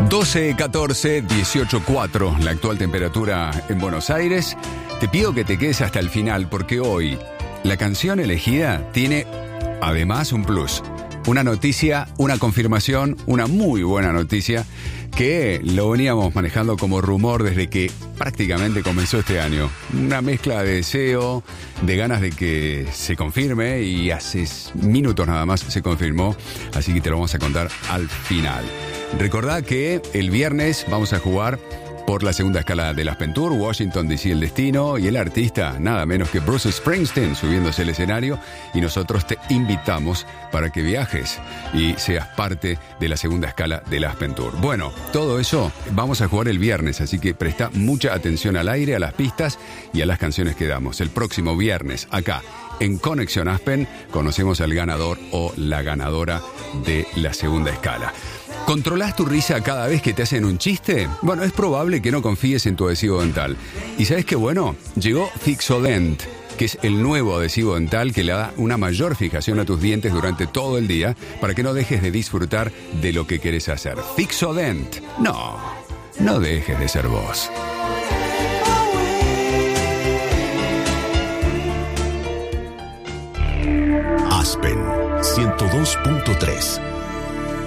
12:14, 18:04, la actual temperatura en Buenos Aires. Te pido que te quedes hasta el final porque hoy la canción elegida tiene además un plus. Una noticia, una confirmación, una muy buena noticia que lo veníamos manejando como rumor desde que prácticamente comenzó este año. Una mezcla de deseo, de ganas de que se confirme y hace minutos nada más se confirmó, así que te lo vamos a contar al final. Recordá que el viernes vamos a jugar por la segunda escala del Aspen Tour, Washington DC el destino, y el artista, nada menos que Bruce Springsteen, subiéndose al escenario, y nosotros te invitamos para que viajes y seas parte de la segunda escala del Aspen Tour. Bueno, todo eso vamos a jugar el viernes, así que presta mucha atención al aire, a las pistas y a las canciones que damos. El próximo viernes, acá, en Conexión Aspen, conocemos al ganador o la ganadora de la segunda escala. ¿Controlás tu risa cada vez que te hacen un chiste? Bueno, es probable que no confíes en tu adhesivo dental. ¿Y sabes qué bueno? Llegó Fixodent, que es el nuevo adhesivo dental que le da una mayor fijación a tus dientes durante todo el día para que no dejes de disfrutar de lo que querés hacer. Fixodent. No dejes de ser vos. Aspen 102.3